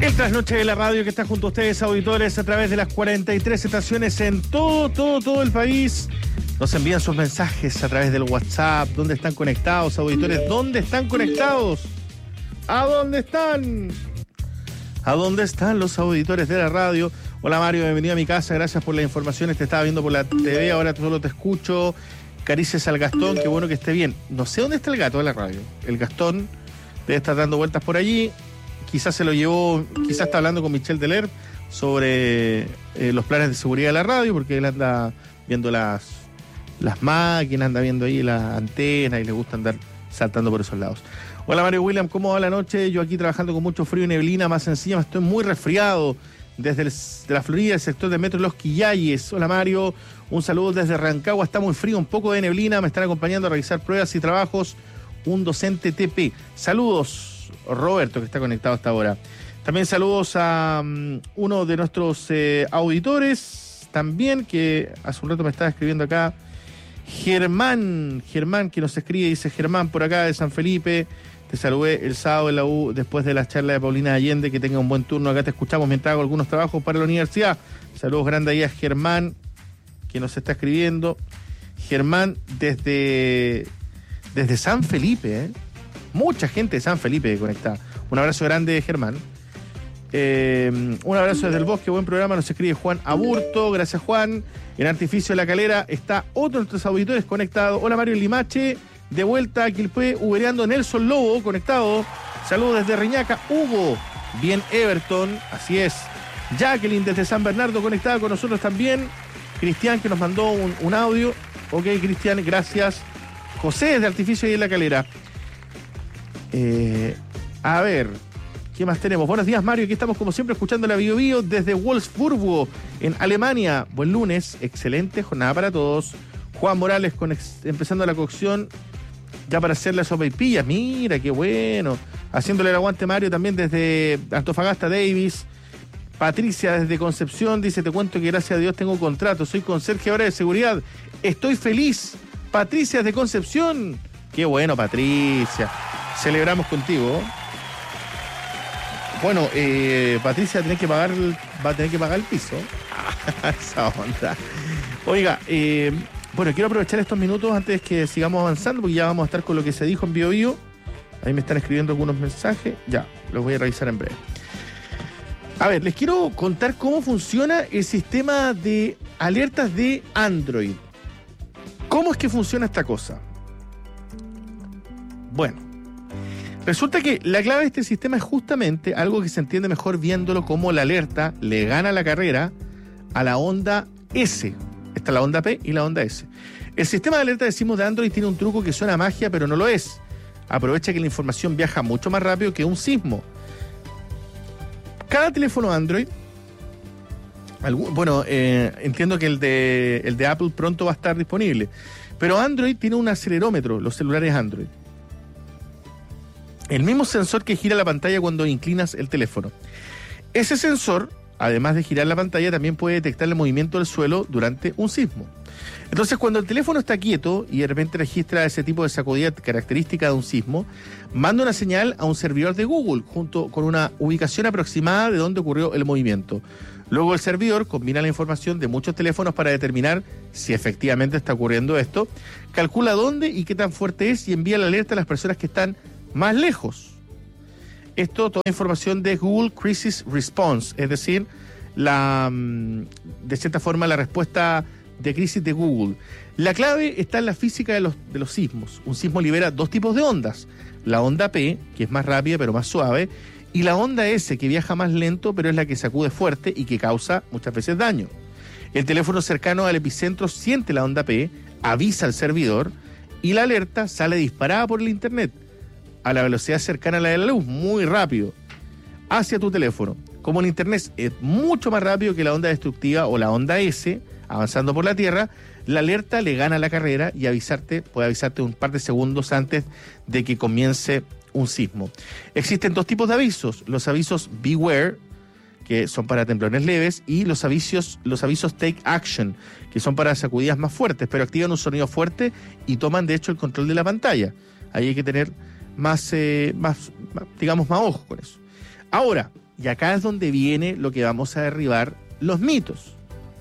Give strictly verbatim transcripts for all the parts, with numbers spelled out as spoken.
El trasnoche de la radio que está junto a ustedes, auditores, a través de las cuarenta y tres estaciones en todo, todo, todo el país. Nos envían sus mensajes a través del WhatsApp. ¿Dónde están conectados, auditores? ¿Dónde están conectados? ¿A dónde están? ¿A dónde están los auditores de la radio? Hola Mario, bienvenido a mi casa, gracias por las informaciones. Te estaba viendo por la T V, ahora solo te escucho. Caricias al Gastón, qué bueno que esté bien. No sé dónde está el gato de la radio. El Gastón debe estar dando vueltas por allí. Quizás se lo llevó, quizás está hablando con Michel Deler sobre eh, los planes de seguridad de la radio, porque él anda viendo las, las máquinas, anda viendo ahí las antenas y le gusta andar saltando por esos lados. Hola Mario William, ¿cómo va la noche? Yo aquí trabajando con mucho frío y neblina, más encima estoy muy resfriado desde el, de la Florida, el sector del metro Los Quillayes. Hola Mario, un saludo desde Rancagua, está muy frío, un poco de neblina, me están acompañando a realizar pruebas y trabajos, un docente T P. Saludos. Roberto, que está conectado hasta ahora. También saludos a um, uno de nuestros eh, auditores, también, que hace un rato me estaba escribiendo acá, Germán, Germán, que nos escribe, dice Germán, por acá de San Felipe, te saludé el sábado en la U, después de la charla de Paulina Allende, que tenga un buen turno, acá te escuchamos mientras hago algunos trabajos para la universidad. Saludos grandes ahí a Germán, que nos está escribiendo. Germán desde, desde San Felipe, ¿eh? Mucha gente de San Felipe conectada. Un abrazo grande, Germán. Eh, un abrazo desde el bosque, buen programa. Nos escribe Juan Aburto. Gracias, Juan. En Artificio de la Calera está otro de nuestros auditores conectado. Hola, Mario Limache. De vuelta a Quilpué, ubereando Nelson Lobo, conectado. Saludos desde Reñaca. Hugo. Bien, Everton. Así es. Jacqueline desde San Bernardo, conectada con nosotros también. Cristian, que nos mandó un, un audio. Ok, Cristian, gracias. José desde Artificio de la Calera. Eh, a ver, ¿qué más tenemos? Buenos días, Mario, aquí estamos como siempre escuchando la Bio Bio desde Wolfsburgo, en Alemania. Buen lunes, excelente jornada para todos. Juan Morales con ex- empezando la cocción ya para hacer la sopaipilla. Mira, qué bueno. Haciéndole el aguante, Mario, también desde Antofagasta, Davis. Patricia desde Concepción dice, te cuento que gracias a Dios tengo contrato, soy conserje ahora de seguridad, estoy feliz. Patricia desde Concepción. Qué bueno, Patricia. Celebramos contigo. Bueno, eh, Patricia tenés que pagar, va a tener que pagar el piso. Esa onda. Oiga, eh, bueno, quiero aprovechar estos minutos antes que sigamos avanzando, porque ya vamos a estar con lo que se dijo en Bio Bio. Ahí me están escribiendo algunos mensajes. Ya, los voy a revisar en breve. A ver, les quiero contar cómo funciona el sistema de alertas de Android. ¿Cómo es que funciona esta cosa? Bueno. Resulta que la clave de este sistema es justamente algo que se entiende mejor viéndolo como la alerta le gana la carrera a la onda S. Está la onda P y la onda S. El sistema de alerta, decimos, de Android tiene un truco que suena a magia, pero no lo es. Aprovecha que la información viaja mucho más rápido que un sismo. Cada teléfono Android, bueno, eh, entiendo que el de, el de Apple pronto va a estar disponible, pero Android tiene un acelerómetro, los celulares Android. El mismo sensor que gira la pantalla cuando inclinas el teléfono. Ese sensor, además de girar la pantalla, también puede detectar el movimiento del suelo durante un sismo. Entonces, cuando el teléfono está quieto y de repente registra ese tipo de sacudida característica de un sismo, manda una señal a un servidor de Google junto con una ubicación aproximada de dónde ocurrió el movimiento. Luego el servidor combina la información de muchos teléfonos para determinar si efectivamente está ocurriendo esto, calcula dónde y qué tan fuerte es y envía la alerta a las personas que están más lejos. Esto, toda información de Google Crisis Response, es decir, la de cierta forma la respuesta de crisis de Google. La clave está en la física de los, de los sismos. Un sismo libera dos tipos de ondas. La onda P, que es más rápida pero más suave, y la onda S, que viaja más lento pero es la que sacude fuerte y que causa muchas veces daño. El teléfono cercano al epicentro siente la onda P, avisa al servidor y la alerta sale disparada por el internet a la velocidad cercana a la de la luz, muy rápido, hacia tu teléfono. Como el internet es mucho más rápido que la onda destructiva o la onda S, avanzando por la Tierra, la alerta le gana la carrera y avisarte, puede avisarte un par de segundos antes de que comience un sismo. Existen dos tipos de avisos, los avisos Beware, que son para temblores leves, y los avisos, los avisos Take Action, que son para sacudidas más fuertes, pero activan un sonido fuerte y toman de hecho el control de la pantalla. Ahí hay que tener más, eh, más, más digamos, más ojo con eso. Ahora, Y acá es donde viene lo que vamos a derribar los mitos.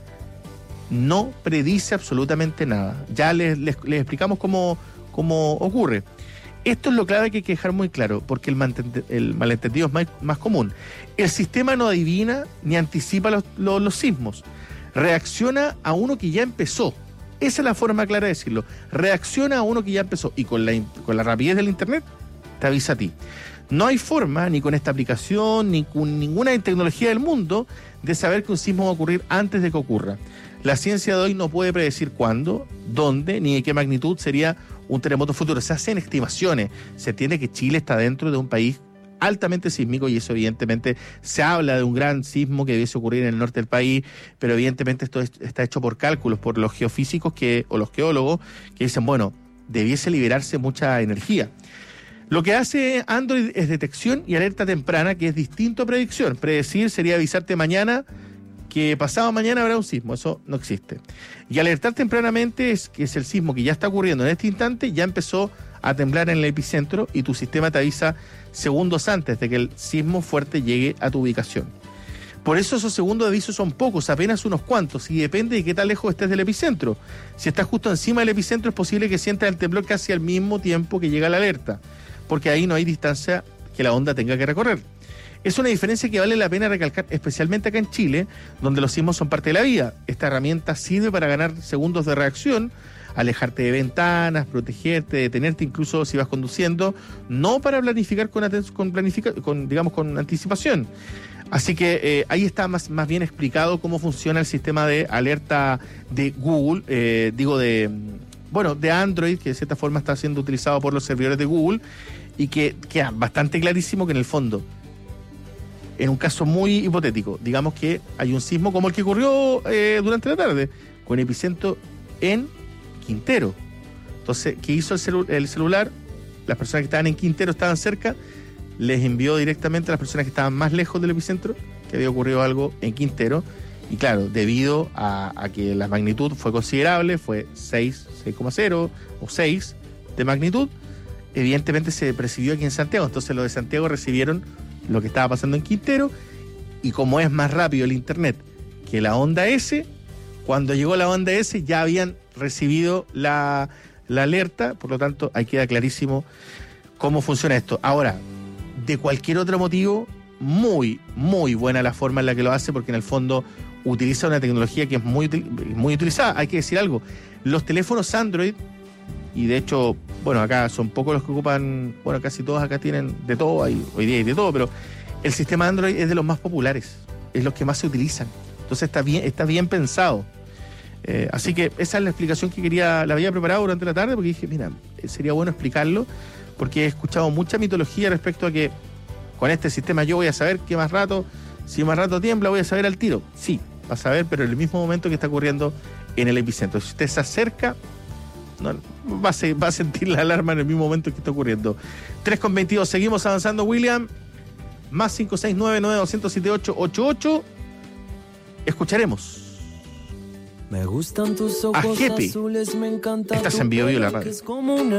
No predice absolutamente nada. Ya les, les, les explicamos cómo, cómo ocurre. Esto es lo clave que hay que dejar muy claro, porque el, malente- el malentendido es más, más común. El sistema no adivina ni anticipa los, los, los sismos. Reacciona a uno que ya empezó. Esa es la forma clara de decirlo. Reacciona a uno que ya empezó. Y con la, con la rapidez del internet, te avisa a ti. No hay forma, ni con esta aplicación, ni con ninguna tecnología del mundo, de saber que un sismo va a ocurrir antes de que ocurra. La ciencia de hoy no puede predecir cuándo, dónde, ni de qué magnitud sería un terremoto futuro. Se hacen estimaciones. Se entiende que Chile está dentro de un país altamente sísmico y eso evidentemente se habla de un gran sismo que debiese ocurrir en el norte del país, pero evidentemente esto es, está hecho por cálculos, por los geofísicos que, o los geólogos que dicen, bueno, debiese liberarse mucha energía. Lo que hace Android es detección y alerta temprana, que es distinto a predicción. Predecir sería avisarte mañana que pasado mañana habrá un sismo, eso no existe. Y alertar tempranamente es que es el sismo que ya está ocurriendo en este instante, ya empezó a temblar en el epicentro y tu sistema te avisa segundos antes de que el sismo fuerte llegue a tu ubicación. Por eso esos segundos de aviso son pocos, apenas unos cuantos, y depende de qué tan lejos estés del epicentro. Si estás justo encima del epicentro es posible que sientas el temblor casi al mismo tiempo que llega la alerta, porque ahí no hay distancia que la onda tenga que recorrer. Es una diferencia que vale la pena recalcar, especialmente acá en Chile, donde los sismos son parte de la vida. Esta herramienta sirve para ganar segundos de reacción, alejarte de ventanas, protegerte, detenerte incluso si vas conduciendo, no para planificar con, con, planifica, con digamos, con anticipación. Así que eh, ahí está más, más bien explicado cómo funciona el sistema de alerta de Google, eh, digo de, bueno, de Android, que de cierta forma está siendo utilizado por los servidores de Google y que queda bastante clarísimo que en el fondo, en un caso muy hipotético, digamos que hay un sismo como el que ocurrió eh, durante la tarde, con epicentro en Quintero. Entonces, ¿qué hizo el, celu- el celular? Las personas que estaban en Quintero estaban cerca, les envió directamente a las personas que estaban más lejos del epicentro que había ocurrido algo en Quintero. Y claro, debido a, a que la magnitud fue considerable, fue seis, seis coma cero o seis de magnitud, evidentemente se percibió aquí en Santiago. Entonces los de Santiago recibieron lo que estaba pasando en Quintero, y como es más rápido el internet que la onda S, cuando llegó la onda S ya habían recibido la, la alerta, por lo tanto ahí queda clarísimo cómo funciona esto. Ahora, de cualquier otro motivo, muy, muy buena la forma en la que lo hace, porque en el fondo utiliza una tecnología que es muy, muy utilizada. Hay que decir algo, los teléfonos Android, y de hecho, bueno, acá son pocos los que ocupan, bueno, casi todos acá tienen de todo, hay, hoy día hay de todo, pero el sistema Android es de los más populares, es los que más se utilizan. Entonces está bien, está bien pensado. Eh, así que esa es la explicación que quería, la había preparado durante la tarde, porque dije, mira, sería bueno explicarlo, porque he escuchado mucha mitología respecto a que con este sistema yo voy a saber que más rato, si más rato tiembla, voy a saber al tiro. Sí, va a saber, pero en el mismo momento que está ocurriendo en el epicentro. Si usted se acerca, no, va, a se, va a sentir la alarma en el mismo momento que está ocurriendo. tres con veintidós, seguimos avanzando, William. Más cinco seis nueve nueve dos cero siete ocho ocho ocho. Escucharemos Me gustan tus ojos a Jepe. azules, me encanta. Estás en Bio Bio la radio.